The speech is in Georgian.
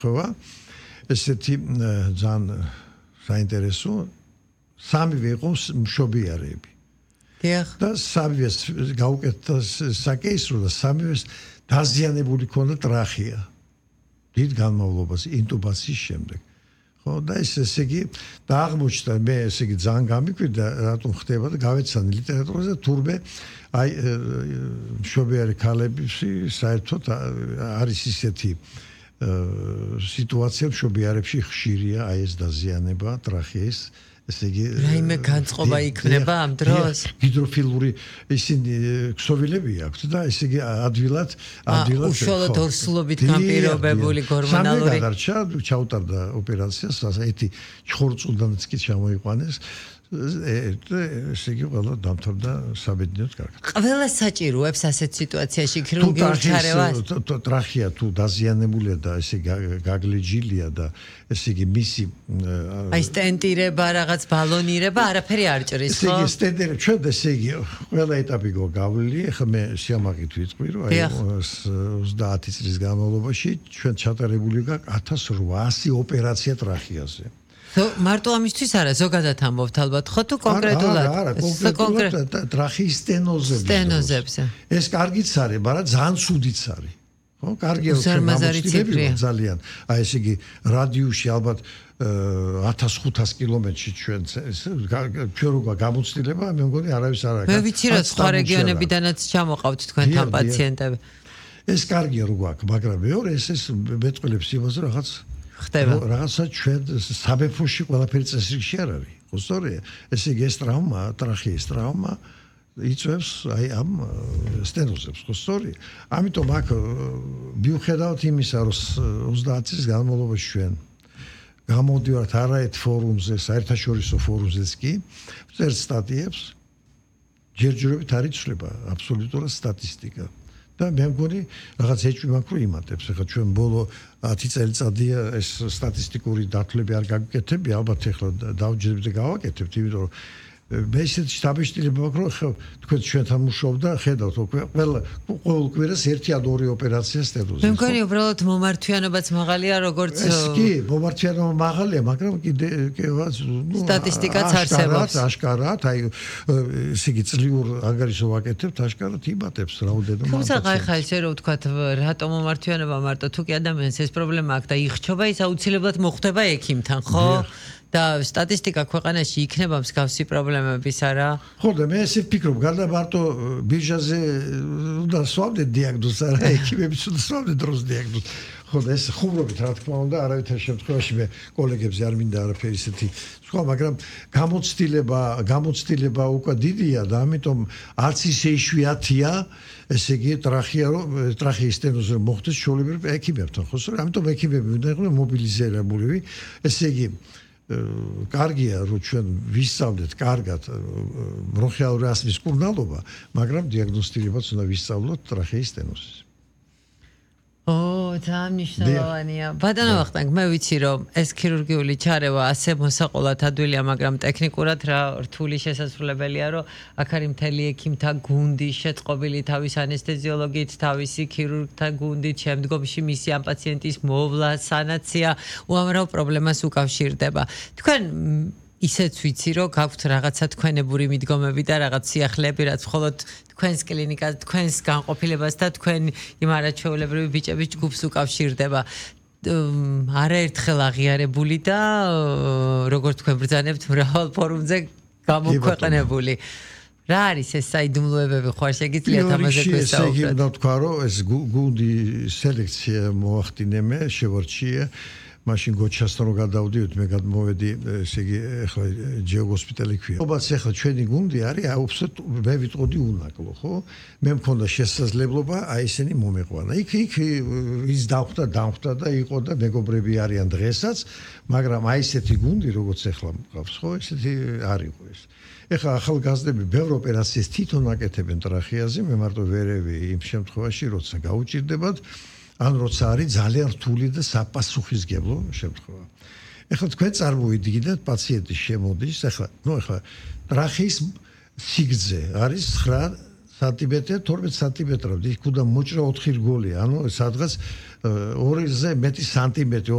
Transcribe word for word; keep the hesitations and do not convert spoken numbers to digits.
ხოა ესეთი ძალიან საინტერესო სამივე იყო მშობიარები და სამივეს გაუკეთდა საკეისრო და სამივეს დაზიანებული ქონდა ტრახია დიდ განმავლობაში ინტუბაციის შემდეგ ხო და ეს ესე იგი დააღმოჩნდა მე ესე იგი ძალიან გამიკვირდა რატომ ხდება და გავეცანი ლიტერატურაზე თურმე აი მშობიარი ქალებში საერთოდ არის ისეთი სიტუაცია მშობიარებში ხშირია აი ეს დაზიანება ტრახეის ესე იგი რაიმე განწყობა იქნება ამ დროს ჰიდროფილური ისინი ქსოვილები აქვთ და ესე იგი ადვილად ადვილად უშუალოდ ორსულობით განპირობებული გორმონალური სამი გადარჩა ჩაუტარდა ოპერაციას ასეთი ჩხორწულდანაც კი ჩამოიყვანეს ესე იგი ყველა დამთავრდა საბედნიეროდ კარგად. ყველა საჭიროებს ასეთ სიტუაციაში ქირურგიულ ჩარევას? ტრახია თუ დაზიანებულია და ესე გაგლეჯილია და ესე იგი მისი აი სტენტირება, რაღაც ბალონირება, არაფერი არ ჭრის, ხო? ესე იგი სტენტირება, ჩვენ ესე იგი ყველა ეტაპი გავვლილი, ახლა მე სიამაყით ვიწყვი, რომ აი ოცდაათი წლის განმავლობაში ჩვენ ჩატარებული გაქვს ათას რვაასი ოპერაცია ტრახიაზე. მარტო ამისთვის არა, ზოგადად ამბობთ ალბათ, ხო თუ კონკრეტულად? არა, კონკრეტულად ტრახის სტენოზებზე. სტენოზებზე. ეს კარგიც არის, მაგრამ ძალიან ცუდიც არის. ხო, კარგია რომ ძალიან. აი ესე იგი რადიუსში ალბათ ათას ხუთას კილომეტრში ჩვენ ჩვენ როგორ გამოცდილება, მე მგონი არავის არ აქვს. მე ვიცი რა სხვა რეგიონებიდანაც ჩამოყავთ თქვენთან პაციენტები. ეს კარგია როგორ აქვს, მაგრამ მეორე ეს ეს მეტყველებს იმას რომ რაღაც ხდება. რაღაცა ჩვენ სამეფოში ყველაფერი წესრიგში არ არის. ხო სწორია? ესე იგი ეს ტრავმა, ტრახეის ტრავმა იწვევს აი ამ სტენოზებს, ხო სწორია? ამიტომ აქ მიუხედავად იმისა, რომ ოცდაათი წლის განმავლობაში ჩვენ გამოდივართ არაერთ ფორუმზე, საერთაშორისო ფორუმზეც კი, წერთ სტატიებს, ჯერჯერობით არ იცვლება აბსოლუტურად სტატისტიკა. და მე მგონი რაღაც ეჭვი მაქვს რომ იმატებს. ეხლა ჩვენ ბოლო ათი წელიწადია ეს სტატისტიკური დათვლები არ გაგკეთები, ალბათ ეხლა დავჯერებთ და გავაკეთებთ, იმიტომ რომ მე ისეთი შტაბიშტილება მაქვს რომ ხო თქვენ ჩვენთან მუშაობდა, ხედავთ ყველა ყოველ კვირას ერთი ან ორი ოპერაცია სტენოზზე. მე მგონი უბრალოდ მომართვიანობაც მაღალია, როგორც ეს კი, მომართვიანობა მაღალია, მაგრამ კიდე სტატისტიკაც არსებობს. აშკარად, აი ესე იგი წლიურ ანგარიშს ვაკეთებთ, აშკარად იმატებს რაოდენობა. თუმცა ხა ესე რომ ვთქვათ, რატომ მომართვიანობა მარტო თუ კი ადამიანს ეს პრობლემა აქვს და იხჩობა, ის აუცილებლად მოხდება ექიმთან, ხო? და სტატისტიკა ქვეყანაში იქნება მსგავსი პრობლემების არა? ხო და მე ესე ვფიქრობ, გარდა მარტო ბირჟაზე უნდა სვავდეთ დიაგნოზს, არა ექიმებიც უნდა სვავდეთ დროს დიაგნოზს. ხო და ეს ხუმრობით რა თქმა უნდა, არავითარ შემთხვევაში მე კოლეგებზე არ მინდა არაფერი ისეთი სხვა, მაგრამ გამოცდილება, გამოცდილება უკვე დიდია და ამიტომ არც ისე იშვიათია, ესე იგი ტრახია რომ ტრახეის სტენოზი მოხდეს ჩვეულებრივ ექიმებთან, ხო სწორედ? ამიტომ ექიმები უნდა იყვნენ მობილიზირებულები, ესე იგი კარგია რომ ჩვენ ვისწავლეთ კარგად ბრონხიალური ასმის მკურნალობა, მაგრამ დიაგნოსტირებაც უნდა ვისწავლოთ ტრახეის სტენოზის. ო, ძალიან მნიშვნელოვანია. ბატონო ვახტანგ, მე ვიცი რომ ეს ქირურგიული ჩარევა ასე მოსაყოლად ადვილია, მაგრამ ტექნიკურად რა რთული შესაძლებელია, რომ აქ არის მთელი ექიმთა გუნდი, შეწყობილი თავის ანესთეზიოლოგით, თავისი ქირურგთა გუნდით, შემდგომში მისი ამ პაციენტის მოვლა, სანაცია, უამრავ პრობლემას უკავშირდება. თქვენ ისეც ვიცი რომ გაქვთ რაღაცა თქვენებური მიდგომები და რაღაც სიახლეები, რაც მხოლოდ თქვენს კლინიკას, თქვენს განყოფილებას და თქვენ იმ არაჩვეულებრივი ბიჭების ჯგუფს უკავშირდება. არაერთხელ აღიარებული და როგორც თქვენ ბრძანებთ მრავალ ფორუმზე გამოქვეყნებული. რა არის ეს საიდუმლოებები, ხარ შეგიძლიათ ამაზე გვესაუბროთ? ესე იგი უნდა ვთქვა რომ ეს გუნდი სელექცია მოახდინე მე, შევარჩიე მაშინ გოჩასთან რო გადავდივით, მე გადმოვედი, ესე იგი, ახლა ჯეოგოსპიტალი ქვია. ობაც ახლა ჩვენი გუნდი არის, აუცილებლად მე ვიტყოდი უნაკლო, ხო? მე მქონდა შესაძლებლობა აი ესენი მომეყვანა. იქ იქ ის დახვდა, დახვდა და იყო და მეგობრები არიან დღესაც, მაგრამ აი ესეთი გუნდი, როგორც ახლა მყავს, ხო? ესეთი არ იყო ეს. ეხლა ახალგაზრდები ბევრ ოპერაციას თვითონ აკეთებენ ტრახეაზე, მე მარტო ვერევი იმ შემთხვევაში, როცა გაუჭირდებათ ან როცა არის ძალიან რთული და საპასუხისმგებლო შემთხვევა. ეხლა თქვენ წარმოვიდგინეთ პაციენტი შემოდის, ეხლა, ნუ ეხლა ტრახეის სიგრძე არის ცხრა სანტიმეტრი, თორმეტ სანტიმეტრი, იქ უნდა მოჭრა ოთხი რგოლია, ანუ სადღაც ორზე მეტი სანტიმეტრი